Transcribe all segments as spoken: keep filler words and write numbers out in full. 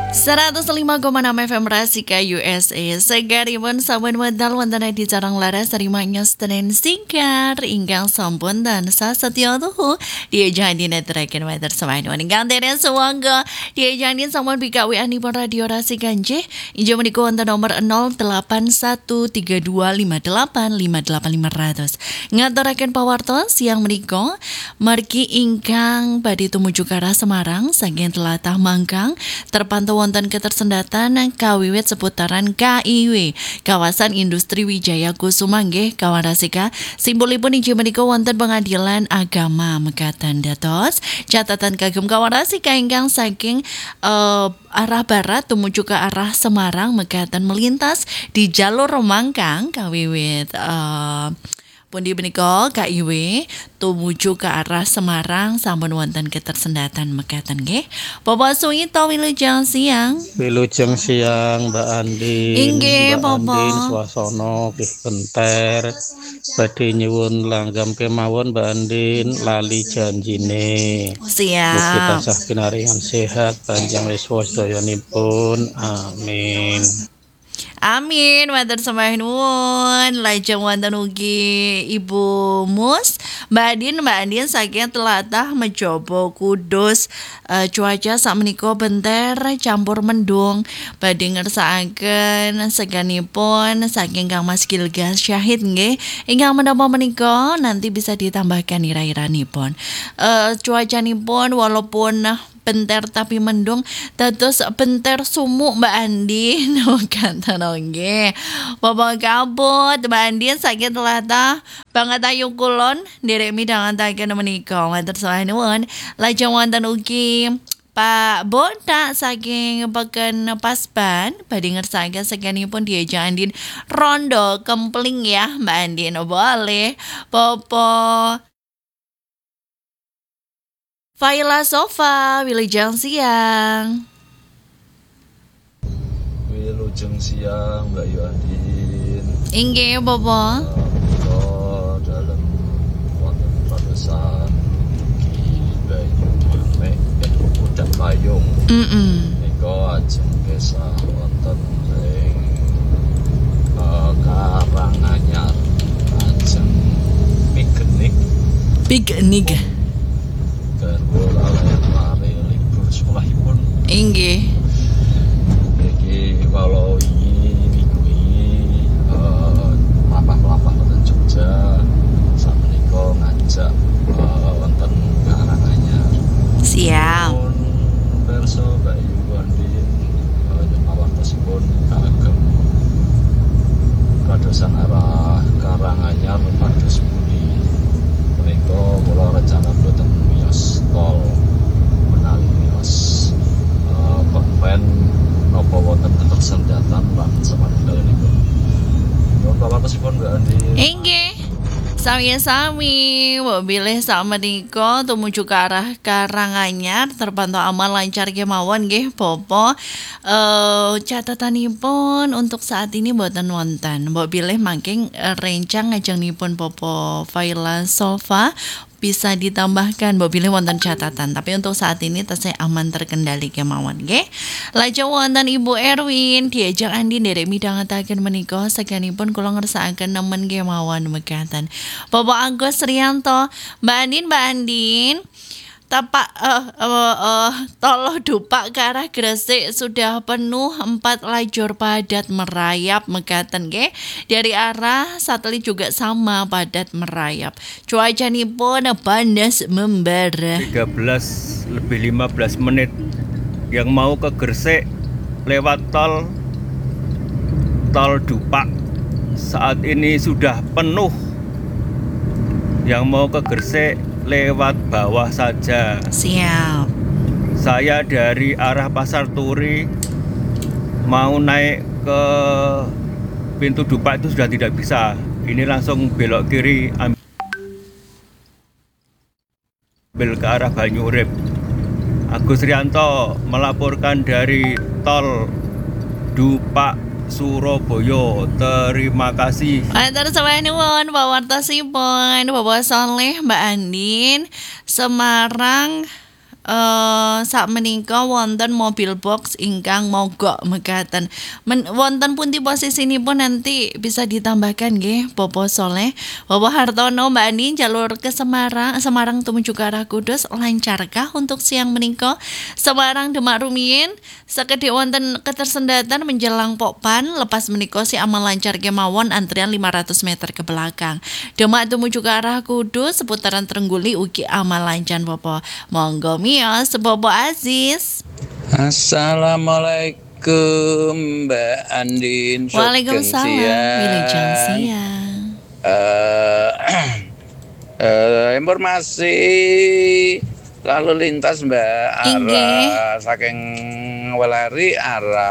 seratus lima koma enam F M Rasika U S A Segaripun sampun wedal wonten di Carang Laras Rimanya Stenen Singkar ingkang sampun dan sasetya tuhu dia jangan neteraken weather semain ingkang tenen sewangga dia jangan sampun bikawi anipun radio Rasika nggih injo menika wonten nomor nol delapan satu tiga dua lima delapan lima delapan lima nol nol ngaturaken pawartos siang menika margi ingkang badhe tumuju ke arah Semarang saking tlatah Mangkang terpantau wonten ketersendatan kawiwit seputaran K I W kawasan industri Wijaya Kusuma nggih kawan Rasika simbolipun inggih menika wonten pengadilan agama mekaten dados catatan kagem kawan Rasika ingkang saking uh, arah barat tumuju ke arah Semarang mekaten melintas di jalur Mangkang kawiwit uh, pundi menika K I W tumuju ke arah Semarang sampun wonten ketersendatan mekaten nggih. Bapak Suwito wilujeng siang. Wilujeng siang Mbak Andin. Inggih, Mbak Bapak. Andin swasana nggih benter. Badhe nyuwun langgam kemawon Mbak Andin lali janjine. Siap. Mugi tansah pinaringan sehat panjang yuswa sedayanipun. Amin. Amin, matur sembah nuwun. Lajeng wonten ugi Ibu Mus, Mbak Andin, Mbak Andin saking tlatah Mejobo Kudus. Uh, cuaca sakmenika benter campur mendung. Badhe ngersakaken seganipun saking Kang Mas Gilgas Syahid nggih. Ingkang menapa menika nanti bisa ditambahkan ira-iranipun. Uh, cuacanipun walaupun benter tapi mendung dados benter sumuk Mbak Andin kanten nggih. Bapak kabut Mbak Andin saking tlatah Banget Ayu Kulon nderek midhangetaken menika matur nuwun. Lajeng wonten ugi Pak Botak saking Peken Pasban badhe ngersakaken segenipun diajeng Andin rondo kempling ya Mbak Andin boleh. Popo Faila Sofa, wilujeng siang. Wilujeng siang Mbak Yu Andin. Inggih, Bobo. Menika dalem wonten padosan ugi Mbak Yu Mek yen Pudak Payung. Mm-mm. Menika ajeng kesah wonten ing uh, Karanganyar ajeng piknik. Piknik. Garwa lalayan lare libur sekolahipun. Inggih. Iki kalau ini minggu ini uh, lapak-lapak wonten Jogja sakmenika ngajak uh, wonten Karanganyar. Siap. Pun perso Mbak Yu Andin uh, nyepawartosipun kagem padosan arah Karanganyar pados budi. Menika kula rencana boten miyos tol menawi miyos uh, konven napa wonten ketersendatan lan sapanunggalipun. Nuwun pawartosipun Mbak Andin. Inggih. Sami-sami, bilih sakmenika tumuju ke arah Karanganyar terpantau aman lancar kemawon nggih Bopo. Eh catatanipun untuk saat ini mboten wonten. Mbok bilih mangking uh, rencang ngajengnipun Bopo Faila Sofa bisa ditambahkan mbok bilih wonten catatan tapi untuk saat ini tasih aman terkendali kemawon nggih. Lajeng wonten Ibu Erwin diajak Andi nderek midhangetaken menika saganipun kula ngersakaken nemen kemawon mekaten. Bapak Agus Rianto, Mbak Andin, Mbak Andin tapak uh, uh, uh, tol Dupak ke arah Gresik sudah penuh empat lajur padat merayap mekaten nggih. Dari arah satelit juga sama padat merayap. Cuaca nipun panas membara. tiga belas lebih lima belas menit yang mau ke Gresik lewat tol tol Dupak saat ini sudah penuh. Yang mau ke Gresik lewat bawah saja. Siap. Saya dari arah Pasar Turi mau naik ke pintu Dupak itu sudah tidak bisa. Ini langsung belok kiri ambil ke arah Banyurip. Agus Rianto melaporkan dari tol Dupak Surabaya. Terima kasih. Matur sembah nuwun pawartosipun Bapak Soleh, Mbak Andin, Semarang eh sak menika wonten mobil box ingkang mogok mekaten. Men, wonten pundi posisinipun nanti bisa ditambahkan nggih Bapak Soleh. Bapak Hartono, Mbak Ani, jalur ke Semarang, Semarang tumuju ke arah Kudus lancarkah untuk siang menika? Semarang Demak rumiyin sakedhik wonten ketersendatan menjelang Pokpan, lepas menika si aman lancar kemawon antrian lima ratus meter ke belakang. Demak tumuju ke arah Kudus seputaran Trengguli ugi aman lancar Bapak. Monggo miyos Bapak Aziz. Assalamualaikum Mbak Andin. Waalaikumsalam. Wilujeng siang. Eh, eh, informasi lalu lintas Mbak Inggih. arah saking Welari arah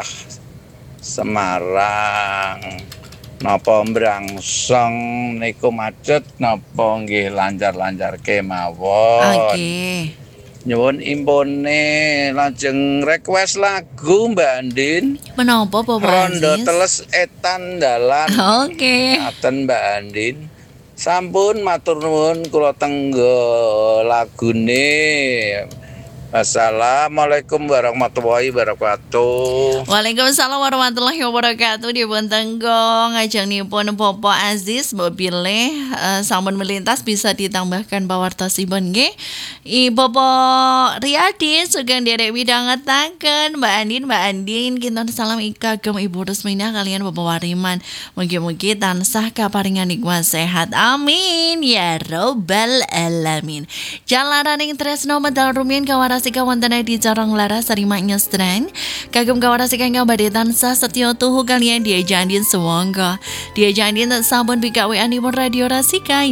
Semarang. Napa mbrangsong niku macet napa nggih lancar-lancar kemawon. Oke. Nyuwun impone lajeng request lagu Mbak Andin. Menapa Bapak Rondo Aziz? teles etan dalan. Oke. Ngaten Mbak Andin. Sampun matur nuwun kula tenggo lagune. Assalamualaikum warahmatullahi wabarakatuh. Waalaikumsalam warahmatullahi wabarakatuh. Dipun tenggo ngajengnipun Bapak Aziz mobilnya uh, sampun melintas bisa ditambahkan pawartosipun nggih. I Bapak Riyadi sugeng derek midhangetaken Mbak Andin Mbak Andin kinten salam kagem Ibu Rusmina kalian Bapak Wariman. Mugi-mugi tansah kaparingan nikmat sehat. Amin ya robbal alamin. Jalaraning tresno medal rumiyin kawarasika wonten di Corong Laras sarimanya stren. Kagem kawarasika ingkang badhe tansah setya tuhu kalian dia jandin sewangga. Dia jandin sampun bika W A nipun Radio Rasika